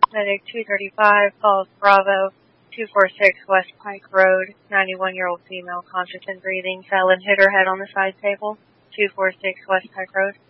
Medic 235 calls Bravo 246 West Pike Road, 91-year-old female, conscious and breathing, fell and hit her head on the side table, 246 West Pike Road.